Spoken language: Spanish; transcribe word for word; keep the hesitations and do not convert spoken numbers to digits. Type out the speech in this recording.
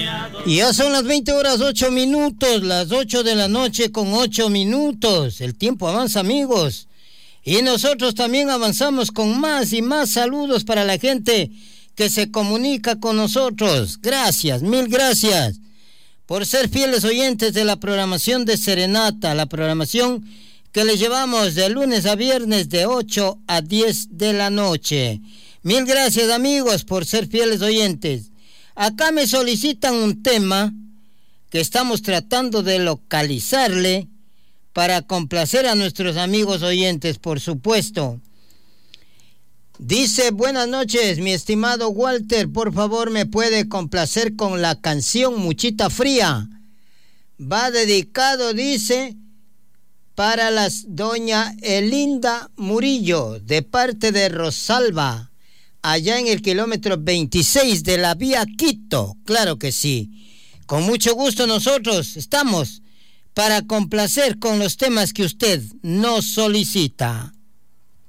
Y ya son las veinte horas ocho minutos, las ocho de la noche con ocho minutos. El tiempo avanza, amigos. Y nosotros también avanzamos con más y más saludos para la gente que se comunica con nosotros. Gracias, mil gracias por ser fieles oyentes de la programación de Serenata, la programación que les llevamos de lunes a viernes de ocho a diez de la noche. Mil gracias, amigos, por ser fieles oyentes. Acá me solicitan un tema que estamos tratando de localizarle para complacer a nuestros amigos oyentes, por supuesto. Dice, buenas noches, mi estimado Walter, por favor me puede complacer con la canción Muchita Fría. Va dedicado, dice, para las doña Elinda Murillo, de parte de Rosalba, allá en el kilómetro veintiséis de la vía Quito. Claro que sí. Con mucho gusto nosotros estamos para complacer con los temas que usted nos solicita.